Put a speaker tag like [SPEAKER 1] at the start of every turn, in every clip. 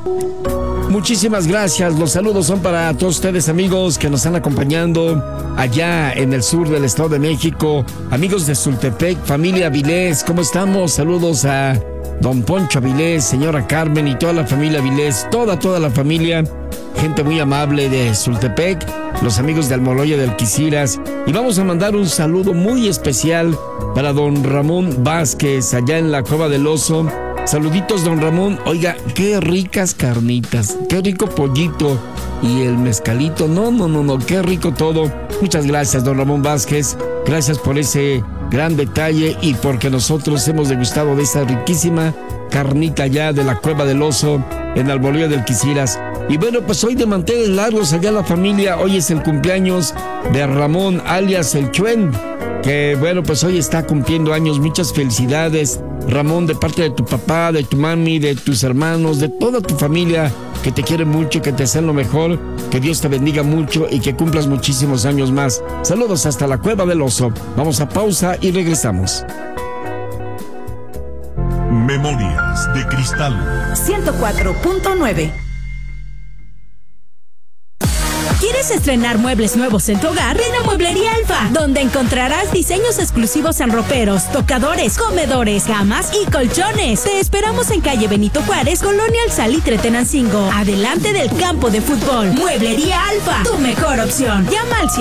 [SPEAKER 1] Muchísimas gracias. Los saludos son para todos ustedes, amigos que nos están acompañando allá en el sur del Estado de México. Amigos de Sultepec, familia Avilés, ¿cómo estamos? Saludos a don Poncho Avilés, señora Carmen y toda la familia Avilés, toda la familia, gente muy amable de Sultepec, los amigos de Almoloya del Alquiciras. Y vamos a mandar un saludo muy especial para don Ramón Vázquez, allá en la Cueva del Oso. Saluditos, don Ramón. Oiga, qué ricas carnitas, qué rico pollito y el mezcalito. No, qué rico todo. Muchas gracias, don Ramón Vázquez. Gracias por ese gran detalle y porque nosotros hemos degustado de esa riquísima carnita allá de la Cueva del Oso en Almoloya del Alquiciras. Y bueno, pues hoy de manteles largos allá la familia. Hoy es el cumpleaños de Ramón, alias el Chuen, que bueno, pues hoy está cumpliendo años. Muchas felicidades, Ramón, de parte de tu papá, de tu mami, de tus hermanos, de toda tu familia, que te quiere mucho, que te desean lo mejor, que Dios te bendiga mucho y que cumplas muchísimos años más. Saludos hasta la Cueva del Oso. Vamos a pausa y regresamos.
[SPEAKER 2] Memorias de Cristal
[SPEAKER 3] 104.9. ¿Quieres estrenar muebles nuevos en tu hogar? Ven a Mueblería Alfa, donde encontrarás diseños exclusivos en roperos, tocadores, comedores, camas y colchones. Te esperamos en calle Benito Juárez, Colonia El Salitre, Tenancingo, adelante del campo de fútbol. Mueblería Alfa, tu mejor opción. Llama al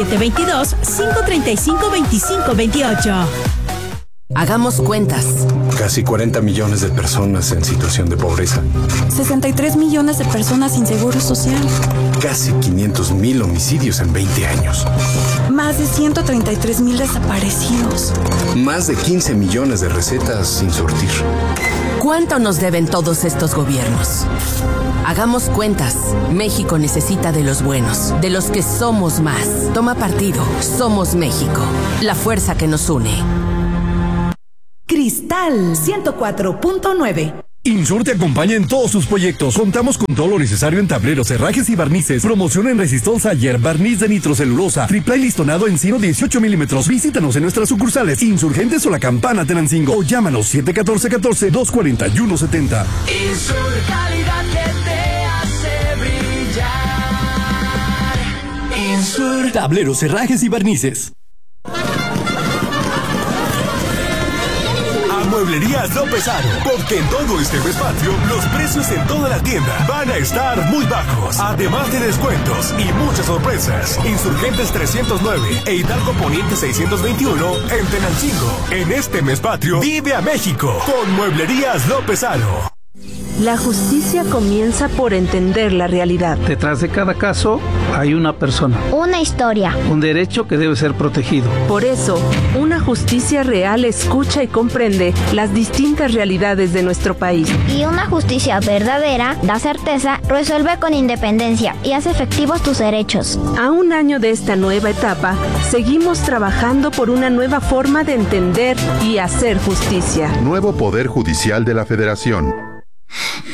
[SPEAKER 3] 722-535-2528.
[SPEAKER 4] Hagamos cuentas.
[SPEAKER 5] Casi 40 millones de personas en situación de pobreza.
[SPEAKER 6] 63 millones de personas sin seguro social.
[SPEAKER 5] Casi 500,000 homicidios en 20 años.
[SPEAKER 6] Más de 133,000 desaparecidos.
[SPEAKER 5] Más de 15 millones de recetas sin surtir.
[SPEAKER 4] ¿Cuánto nos deben todos estos gobiernos? Hagamos cuentas. México necesita de los buenos, de los que somos más. Toma partido. Somos México. La fuerza que nos une.
[SPEAKER 3] Cristal 104.9.
[SPEAKER 7] Insur te acompaña en todos sus proyectos. Contamos con todo lo necesario en tableros, herrajes y barnices. Promoción en Resistol Sayer, barniz de nitrocelulosa, triple listonado encino 18 milímetros. Visítanos en nuestras sucursales Insurgentes o La Campana, Tenancingo. O llámanos 714-241-70.
[SPEAKER 8] Insur, calidad que te hace brillar. Insur.
[SPEAKER 7] Tableros, herrajes y barnices.
[SPEAKER 2] Mueblerías López Aro, porque en todo este mes patrio los precios en toda la tienda van a estar muy bajos, además de descuentos y muchas sorpresas. Insurgentes 309 e Hidalgo Poniente 621 en Tenancingo. En este mes patrio vive a México con Mueblerías López Aro.
[SPEAKER 9] La justicia comienza por entender la realidad.
[SPEAKER 10] Detrás de cada caso hay una persona.
[SPEAKER 11] Una historia.
[SPEAKER 10] Un derecho que debe ser protegido.
[SPEAKER 9] Por eso, una justicia real escucha y comprende las distintas realidades de nuestro país.
[SPEAKER 11] Y una justicia verdadera da certeza, resuelve con independencia y hace efectivos tus derechos.
[SPEAKER 9] A un año de esta nueva etapa, seguimos trabajando por una nueva forma de entender y hacer justicia.
[SPEAKER 12] Nuevo Poder Judicial de la Federación.